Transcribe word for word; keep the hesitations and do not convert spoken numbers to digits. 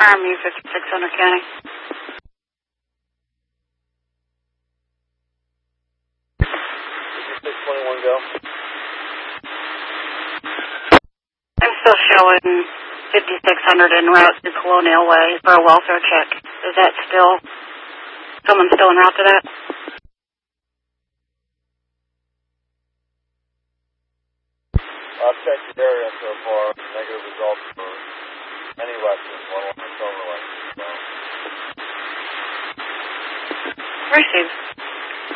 Army fifty-six Hunter County. fifty-six twenty-one, go. I'm still showing fifty-six hundred en route to Colonial Way for a welfare check. Is that still, someone still en route to that? I've checked the area so far. Negative results for any lessons, one on the phone lessons. So. Received.